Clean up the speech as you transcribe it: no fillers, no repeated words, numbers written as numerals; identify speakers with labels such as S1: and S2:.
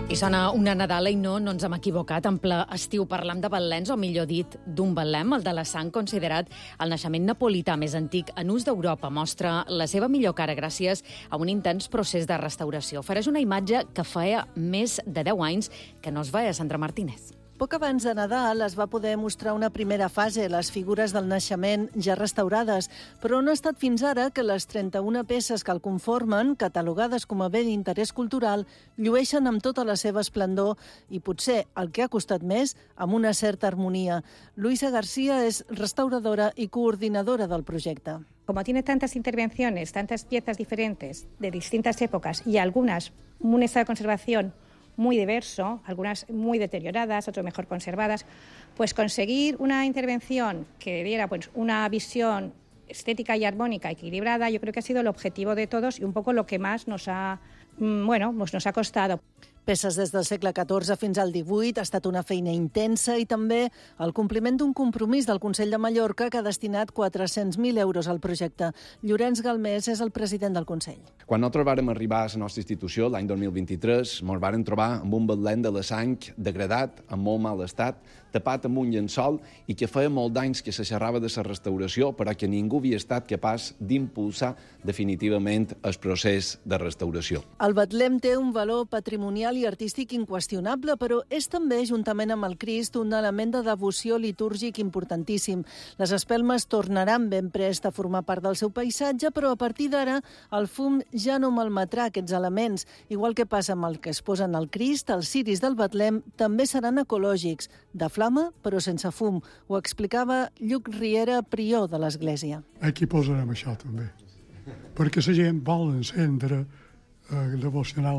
S1: I sona una Nadala i no ens hem equivocat. En ple estiu parlam de betlens, o millor dit, d'un betlem, el de la sang, considerat el naixement napolità més antic en ús d'Europa. Mostra la seva millor cara gràcies a un intens procés de restauració. Ofereix una imatge que feia més de 10 anys que no es veia a Sandra Martínez.
S2: Poc abans de Nadal es va poder mostrar una primera fase, les figures del naixement ja restaurades, però no ha estat fins ara que les 31 peces que el conformen, catalogades com a bé d'interès cultural, llueixen amb tota la seva esplendor i potser, el que ha costat més, amb una certa harmonia. Luisa García és restauradora i coordinadora del projecte.
S3: Como tiene tantas intervenciones, tantas piezas diferentes de distintas épocas y algunas en un estado de conservación muy diverso, algunas muy deterioradas, otras mejor conservadas, pues conseguir una intervención que diera pues una visión estética y armónica equilibrada, yo creo que ha sido el objetivo de todos y un poco lo que más nos ha costado.
S2: Peces des del segle XIV fins al XVIII ha estat una feina intensa i també el compliment d'un compromís del Consell de Mallorca que ha destinat 400.000 euros al projecte. Llorenç Galmés és el president del Consell.
S4: Quan nosaltres vàrem arribar a la nostra institució, l'any 2023, ens vàrem trobar amb un betlem de la sang degradat, en molt mal estat, tapat amb un llençol i que feia molt d'anys que se xerrava de la restauració, però que ningú havia estat capaç d'impulsar definitivament el procés de restauració.
S2: El betlem té un valor patrimonial i artístic inqüestionable, però és també, juntament amb el Crist, un element de devoció litúrgic importantíssim. Les espelmes tornaran ben prest a formar part del seu paisatge, però a partir d'ara el fum ja no malmetrà aquests elements. Igual que passa amb el que es posen al Crist, els ciris del betlem també seran ecològics, de flama però sense fum. Ho explicava Lluc Riera, prior de l'Església.
S5: Aquí posarem això també, perquè la gent vol encendre devocional